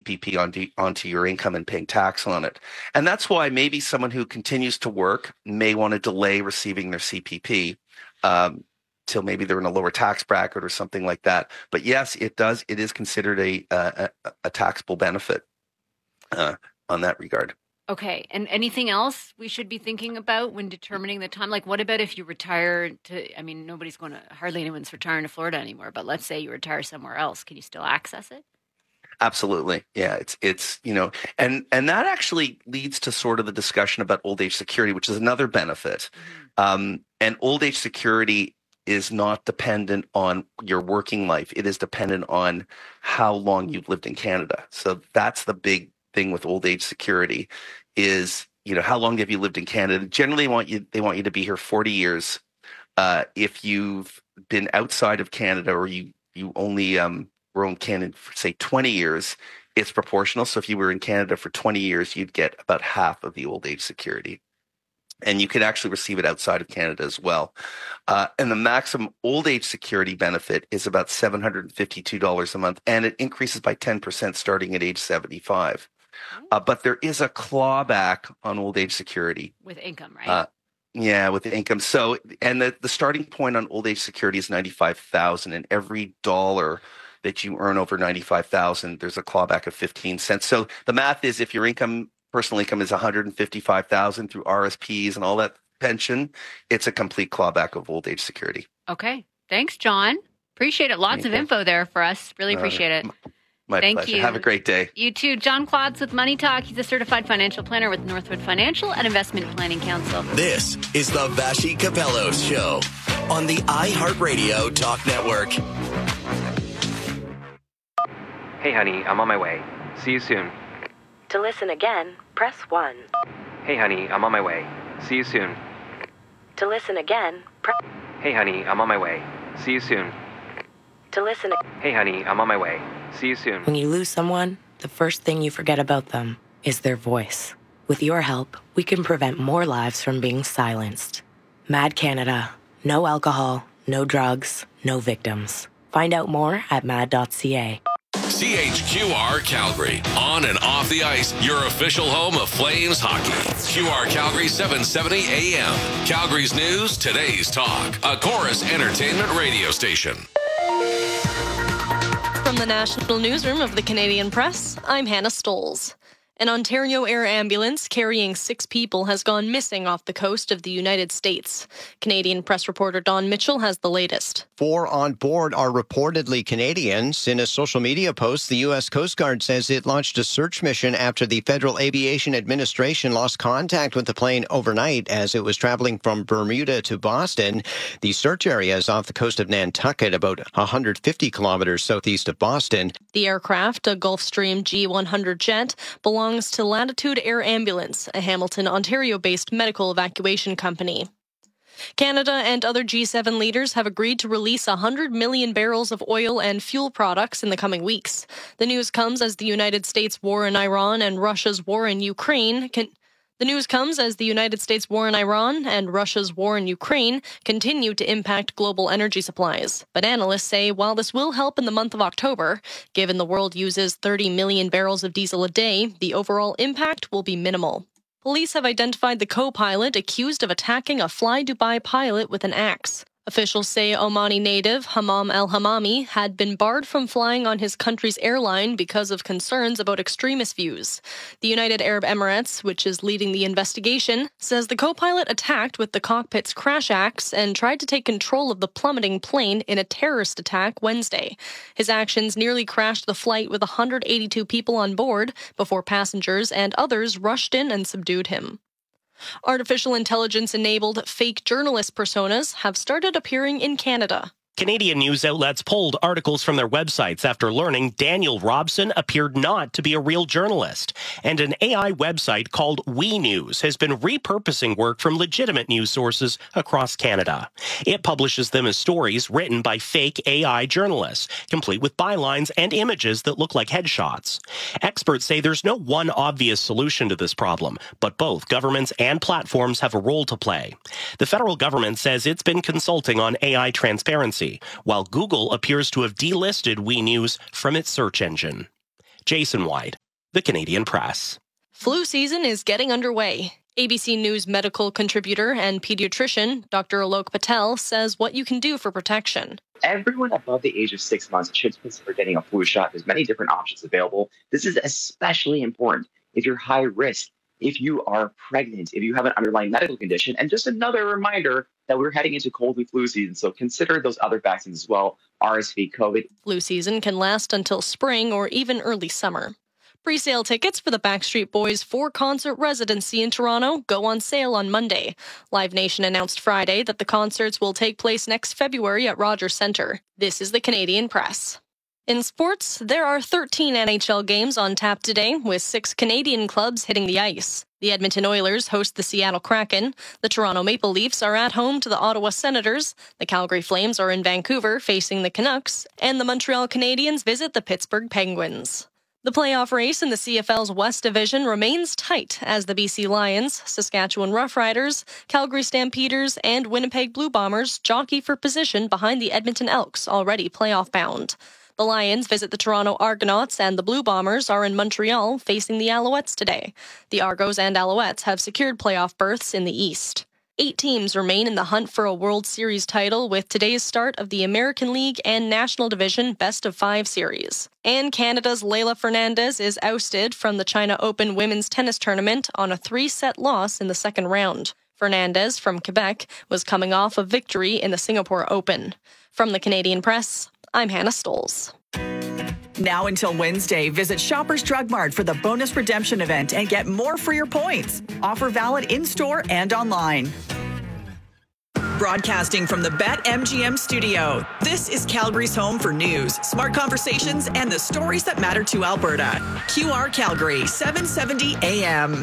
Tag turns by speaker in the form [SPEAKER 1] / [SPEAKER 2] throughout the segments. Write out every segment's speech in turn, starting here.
[SPEAKER 1] CPP onto your income and paying tax on it. And that's why maybe someone who continues to work may want to delay receiving their CPP till maybe they're in a lower tax bracket or something like that. But yes, it is considered a taxable benefit on that regard.
[SPEAKER 2] Okay. And anything else we should be thinking about when determining the time? Like, what about if you retire hardly anyone's retiring to Florida anymore, but let's say you retire somewhere else. Can you still access it?
[SPEAKER 1] Absolutely. Yeah. It's and that actually leads to sort of the discussion about old age security, which is another benefit. And old age security is not dependent on your working life. It is dependent on how long you've lived in Canada. So that's the big thing with old age security is, how long have you lived in Canada? Generally they want you to be here 40 years. If you've been outside of Canada or you only were in Canada for say 20 years, it's proportional. So if you were in Canada for 20 years, you'd get about half of the old age security. And you could actually receive it outside of Canada as well. And the maximum old age security benefit is about $752 a month, and it increases by 10% starting at age 75. But there is a clawback on old age security.
[SPEAKER 2] With income, right?
[SPEAKER 1] Yeah, with the income. So, and the starting point on old age security is $95,000, and every dollar that you earn over $95,000, there's a clawback of 15 cents. So the math is if your personal income is $155,000 through RSPs and all that pension, it's a complete clawback of old age security.
[SPEAKER 2] Okay. Thanks, John. Appreciate it. Lots of info there for us. Really appreciate it.
[SPEAKER 1] My pleasure.
[SPEAKER 2] You.
[SPEAKER 1] Have a great day.
[SPEAKER 2] You too. John Klotz with Money Talk. He's a certified financial planner with Northwood Financial and Investment Planning Council.
[SPEAKER 3] This is the Vassy Capellos Show on the iHeartRadio Talk Network.
[SPEAKER 4] Hey, honey, I'm on my way. See you soon.
[SPEAKER 5] To listen again, press 1.
[SPEAKER 4] Hey, honey, I'm on my way. See you soon.
[SPEAKER 5] To listen again, press...
[SPEAKER 4] Hey, honey, I'm on my way. See you soon.
[SPEAKER 5] To listen...
[SPEAKER 4] Hey, honey, I'm on my way. See you soon.
[SPEAKER 5] When you lose someone, the first thing you forget about them is their voice. With your help, we can prevent more lives from being silenced. Mad Canada. No alcohol, no drugs, no victims. Find out more at mad.ca.
[SPEAKER 6] CHQR Calgary. On and off the ice, your official home of Flames hockey. QR Calgary 770 AM. Calgary's news, today's talk. A Chorus Entertainment radio station.
[SPEAKER 7] From the National Newsroom of the Canadian Press, I'm Hannah Stolz. An Ontario Air ambulance carrying 6 people has gone missing off the coast of the United States. Canadian press reporter Don Mitchell has the latest.
[SPEAKER 8] 4 on board are reportedly Canadians. In a social media post, the U.S. Coast Guard says it launched a search mission after the Federal Aviation Administration lost contact with the plane overnight as it was traveling from Bermuda to Boston. The search area is off the coast of Nantucket, about 150 kilometers southeast of Boston.
[SPEAKER 7] The aircraft, a Gulfstream G100 jet, belongs to Latitude Air Ambulance, a Hamilton, Ontario-based medical evacuation company. Canada and other G7 leaders have agreed to release 100 million barrels of oil and fuel products in the coming weeks. The news comes as the United States war in Iran and Russia's war in Ukraine continue to impact global energy supplies. But analysts say while this will help in the month of October, given the world uses 30 million barrels of diesel a day, the overall impact will be minimal. Police have identified the co-pilot accused of attacking a Fly Dubai pilot with an axe. Officials say Omani native Hammam al-Hammami had been barred from flying on his country's airline because of concerns about extremist views. The United Arab Emirates, which is leading the investigation, says the co-pilot attacked with the cockpit's crash axe and tried to take control of the plummeting plane in a terrorist attack Wednesday. His actions nearly crashed the flight with 182 people on board before passengers and others rushed in and subdued him. Artificial intelligence-enabled fake journalist personas have started appearing in Canada.
[SPEAKER 9] Canadian news outlets pulled articles from their websites after learning Daniel Robson appeared not to be a real journalist. And an AI website called We News has been repurposing work from legitimate news sources across Canada. It publishes them as stories written by fake AI journalists, complete with bylines and images that look like headshots. Experts say there's no one obvious solution to this problem, but both governments and platforms have a role to play. The federal government says it's been consulting on AI transparency, while Google appears to have delisted We News from its search engine. Jason White. the Canadian Press.
[SPEAKER 7] Flu season is getting underway. ABC News medical contributor and pediatrician Dr. Alok Patel says what you can do for protection.
[SPEAKER 10] Everyone above the age of 6 months should consider getting a flu shot. There's many different options available. This is especially important if you're high risk, if you are pregnant, if you have an underlying medical condition. And just another reminder that we're heading into cold and flu season, so consider those other vaccines as well, RSV, COVID.
[SPEAKER 7] Flu season can last until spring or even early summer. Pre-sale tickets for the Backstreet Boys' 4-concert residency in Toronto go on sale on Monday. Live Nation announced Friday that the concerts will take place next February at Rogers Centre. This is the Canadian Press. In sports, there are 13 NHL games on tap today, with 6 Canadian clubs hitting the ice. The Edmonton Oilers host the Seattle Kraken. The Toronto Maple Leafs are at home to the Ottawa Senators. The Calgary Flames are in Vancouver facing the Canucks. And the Montreal Canadiens visit the Pittsburgh Penguins. The playoff race in the CFL's West Division remains tight as the BC Lions, Saskatchewan Roughriders, Calgary Stampeders, and Winnipeg Blue Bombers jockey for position behind the Edmonton Elks, already playoff bound. The Lions visit the Toronto Argonauts, and the Blue Bombers are in Montreal facing the Alouettes today. The Argos and Alouettes have secured playoff berths in the East. 8 teams remain in the hunt for a World Series title with today's start of the American League and National Division Best of 5 series. And Canada's Leylah Fernandez is ousted from the China Open women's tennis tournament on a 3-set loss in the second round. Fernandez from Quebec was coming off a victory in the Singapore Open. From the Canadian Press, I'm Hannah Stolz.
[SPEAKER 11] Now until Wednesday, visit Shoppers Drug Mart for the bonus redemption event and get more for your points. Offer valid in-store and online. Broadcasting from the BetMGM studio, this is Calgary's home for news, smart conversations, and the stories that matter to Alberta. QR Calgary, 770 AM.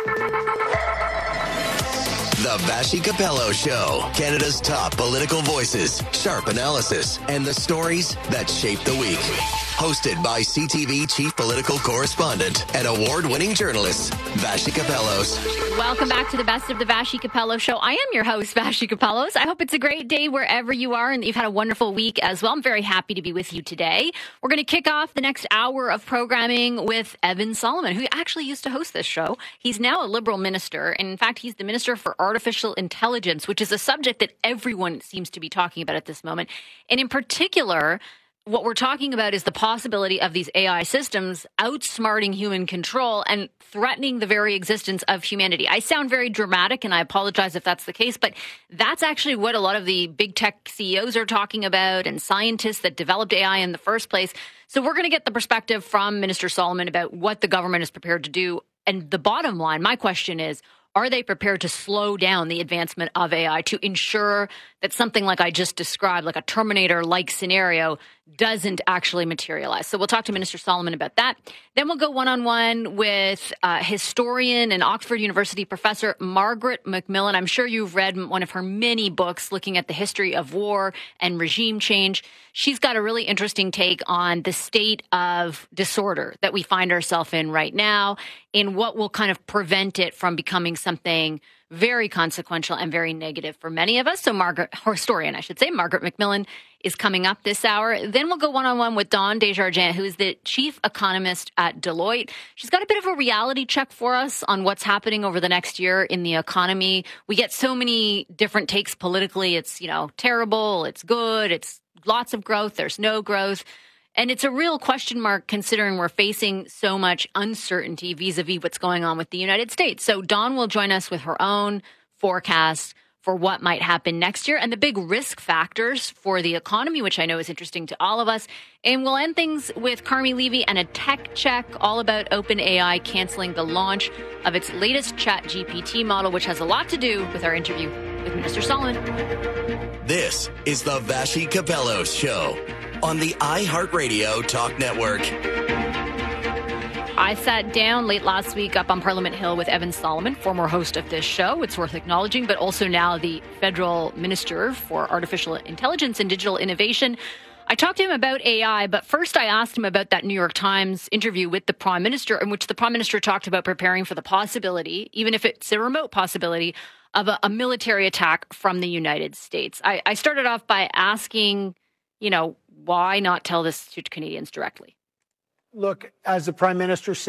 [SPEAKER 3] The Vassy Capello Show. Canada's top political voices, sharp analysis, and the stories that shape the week. Hosted by CTV Chief Political Correspondent and award-winning journalist, Vassy Capellos.
[SPEAKER 2] Welcome back to the Best of the Vassy Capello Show. I am your host, Vassy Capellos. I hope it's a great day wherever you are and that you've had a wonderful week as well. I'm very happy to be with you today. We're going to kick off the next hour of programming with Evan Solomon, who actually used to host this show. He's now a Liberal minister. And in fact, he's the Minister for Artificial Intelligence, which is a subject that everyone seems to be talking about at this moment. And in particular, what we're talking about is the possibility of these AI systems outsmarting human control and threatening the very existence of humanity. I sound very dramatic, and I apologize if that's the case, but that's actually what a lot of the big tech CEOs are talking about and scientists that developed AI in the first place. So we're going to get the perspective from Minister Solomon about what the government is prepared to do. And the bottom line, my question is, are they prepared to slow down the advancement of AI to ensure that something like I just described, like a Terminator-like scenario, doesn't actually materialize? So we'll talk to Minister Solomon about that. Then we'll go one-on-one with historian and Oxford University professor Margaret Macmillan. I'm sure you've read one of her many books looking at the history of war and regime change. She's got a really interesting take on the state of disorder that we find ourselves in right now and what will kind of prevent it from becoming something very consequential and very negative for many of us. So historian, Margaret Macmillan is coming up this hour. Then we'll go one-on-one with Dawn Desjardins, who is the chief economist at Deloitte. She's got a bit of a reality check for us on what's happening over the next year in the economy. We get so many different takes politically. It's, terrible, it's good, it's lots of growth, there's no growth. And it's a real question mark considering we're facing so much uncertainty vis-a-vis what's going on with the United States. So Dawn will join us with her own forecast for what might happen next year and the big risk factors for the economy, which I know is interesting to all of us. And we'll end things with Carmi Levy and a tech check all about OpenAI canceling the launch of its latest ChatGPT model, which has a lot to do with our interview with Minister Solomon.
[SPEAKER 3] This is the Vassy Capellos Show on the iHeartRadio Talk Network.
[SPEAKER 2] I sat down late last week up on Parliament Hill with Evan Solomon, former host of this show. It's worth acknowledging, but also now the Federal Minister for Artificial Intelligence and Digital Innovation. I talked to him about AI, but first I asked him about that New York Times interview with the Prime Minister, in which the Prime Minister talked about preparing for the possibility, even if it's a remote possibility, of a military attack from the United States. I started off by asking, why not tell this to Canadians directly?
[SPEAKER 12] Look, as the Prime Minister said,